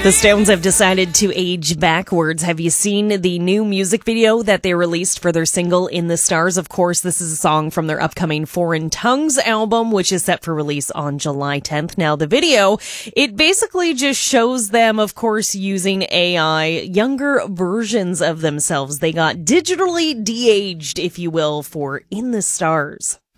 The Stones have decided to age backwards. Have you seen the new music video that they released for their single In the Stars? Of course, this is a song from their upcoming Foreign Tongues album, which is set for release on July 10th. Now, the video, it basically just shows them, of course, using AI, younger versions of themselves. They got digitally de-aged, if you will, for In the Stars.